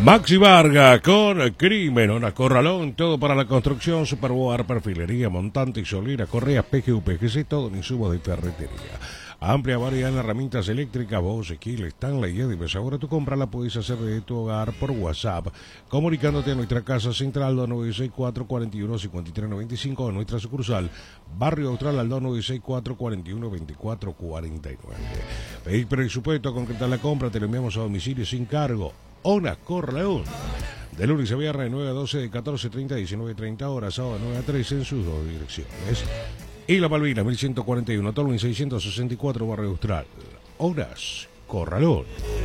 Maxi Vargas con Crimen, una Corralón, todo para la construcción, Superboard, perfilería, montante y solera, correas, PGU, PGC, todo en insumos de ferretería. Amplia variedad en herramientas eléctricas, Bose, Kiel, Stanley y Edibes. Ahora tu compra la puedes hacer desde tu hogar por WhatsApp, comunicándote a nuestra casa central 2964-41-5395, a nuestra sucursal Barrio Austral al 2964-41-2449. Pedir presupuesto a concretar la compra, te lo enviamos a domicilio sin cargo. Ona Corleón. De lunes a viernes, 9 a 12, de 14:30 a 19:30 horas, sábado 9 a 13 en sus dos direcciones. Y La Malvina, 1141, Tolwyn 664, Barrio Austral. Horas Corralón.